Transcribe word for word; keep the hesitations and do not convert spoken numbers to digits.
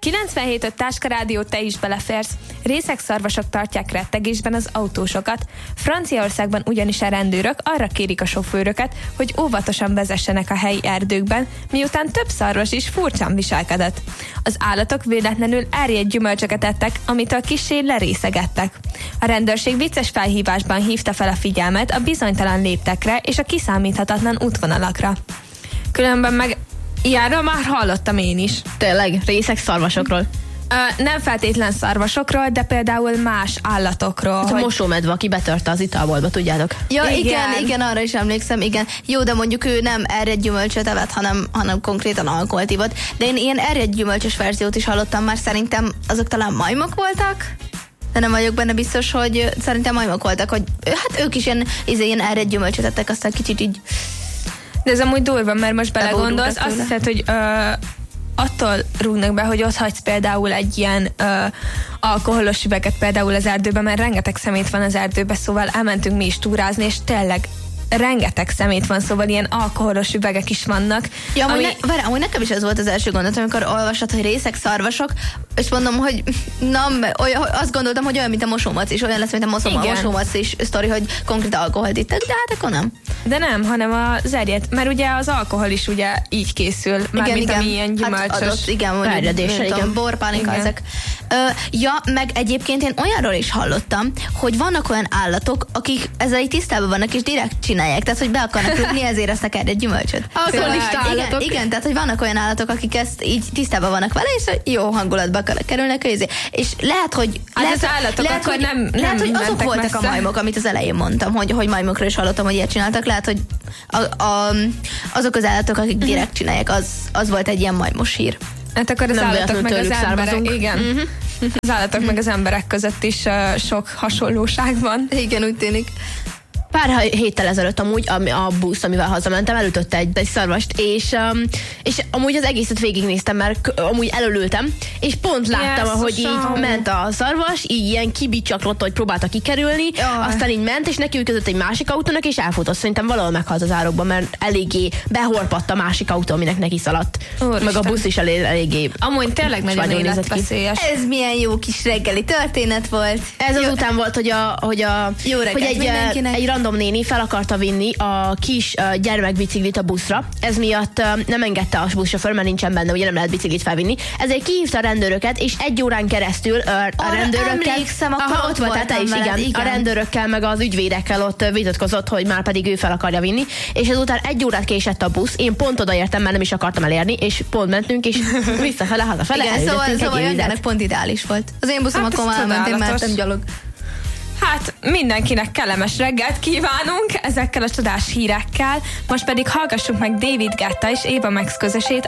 kilencvenhét öt Táska Rádió, te is beleférsz. Részegszarvasok tartják rettegésben az autósokat. Franciaországban ugyanis a rendőrök arra kérik a sofőröket, hogy óvatosan vezessenek a helyi erdőkben, miután több szarvas is furcsán viselkedett. Az állatok véletlenül erjedt gyümölcsöket ettek, amitől kissé lerészegettek. A rendőrség vicces felhívásban hívta fel a figyelmet a bizonytalan léptekre és a kiszámíthatatlan útvonalakra. Különben meg ilyenről már hallottam én is. Tényleg, részeg szarvasokról. Ö, nem feltétlen szarvasokról, de például más állatokról. Hát hogy... a mosómedve, aki betörte az italboltba, tudjátok? Ja, igen. Igen. igen, igen, arra is emlékszem, igen. Jó, de mondjuk ő nem erjedt gyümölcsöt evett, hanem, hanem konkrétan alkoholt ivott. De én ilyen erjedt gyümölcsös verziót is hallottam már, szerintem azok talán majmok voltak? De nem vagyok benne biztos, hogy szerintem majmok voltak, hogy hát ők is ilyen, ilyen erjedt gyümölcsöt ettek, aztán kicsit így... De ez amúgy durva, mert most belegondolsz, Bebódultak azt tőle. hiszed, hogy ö, attól rúgnak be, hogy ott hagysz például egy ilyen ö, alkoholos üveget például az erdőben, mert rengeteg szemét van az erdőben, szóval elmentünk mi is túrázni, és tényleg rengeteg szemét van, szóval ilyen alkoholos üvegek is vannak. Ja, amúgy, ami... ne, várj, amúgy nekem is ez volt az első gondolat, amikor olvasod, hogy részek szarvasok, és mondom, hogy na, olyan, azt gondoltam, hogy olyan, mint a mosómac is, olyan lesz, mint a moszom, a Igen. mosómac is sztori, hogy konkrét alkoholt ittak, de hát akkor nem. De nem, hanem az erjedt, mert ugye az alkohol is ugye így készül, mármint ami ilyen gyümölcsös. Hát adott, igen, mondjuk, Ferjedéssel, nem tudom, igen. bor, pálinka, Igen. ezek. Ö, ja, meg egyébként én olyanról is hallottam, hogy vannak olyan állatok, akik ezzel így tisztában vannak, és direkt csinálják, tehát, hogy be akarnak rúgni, ezért esznek erre egy gyümölcsöt. Alkoholista Igen, állatok. igen, tehát, hogy vannak olyan állatok, akik ezt így tisztában vannak vele, és hogy jó hangulatba kerülnek közé. És lehet, hogy Hát lehet, az állatok lehet, akkor hogy, nem- nem lehet, hogy azok mentek voltak messze. a majmok, amit az elején mondtam, hogy, hogy majmokról is hallottam, hogy ilyet csináltak. Lehet, hogy a, a, azok az állatok, akik direkt csinálják, az, az volt egy ilyen majmos hír. Hát akkor az Nem állatok meg az véletlenül tőlük emberek, származunk. igen. Uh-huh. Az állatok meg az emberek között is uh, sok hasonlóság van. Igen, úgy tűnik. Pár héttel ezelőtt amúgy a, a busz, amivel hazamentem, elütötte egy, egy szarvast, és, um, és amúgy az egészet végignéztem, mert k- amúgy elölültem, és pont láttam, ahogy így Jézusom. ment a szarvas, így ilyen kibicsaklott, hogy próbálta kikerülni, Jaj. aztán így ment, és neki ütközött egy másik autónak, és elfutott. Szerintem valahol meghalt az árokban, mert eléggé behorpadt a másik autó, aminek neki szaladt. Úristen. Meg a busz is elég, eléggé... Amúgy tényleg nagyon Sványul nézett ki. életveszélyes. Ez milyen jó kis reggeli történet volt. Ez Jó- azután volt, hogy, a, hogy, a, Jó reggelt hogy egy, mindenkinek. egy random néni fel akarta vinni a kis uh, gyermekbiciklit a buszra. Ez miatt uh, nem engedte a buszsofőr, mert nincsen benne, ugye nem lehet biciklit felvinni. Ezért kihívta a rendőröket, és egy órán keresztül uh, a Arra rendőrökkel... emlékszem, akkor Aha, ott volt, tehát te voltam is, veled, igen. igen. A rendőrökkel, meg az ügyvédekkel ott uh, vitatkozott, hogy már pedig ő fel akarja vinni. És ezután egy órát késett a busz. Én pont odaértem, mert nem is akartam elérni, és pont mentünk, és visszafele, hazafele. Igen, szóval, elütöttünk szóval egy Jankának évizet. pont ideális volt. Az én buszom Hát akkor ez már elment, én csodálatos. mentem gyalog. Hát mindenkinek kellemes reggelt kívánunk ezekkel a csodás hírekkel. Most pedig hallgassuk meg David Guetta és Ava Max közösét,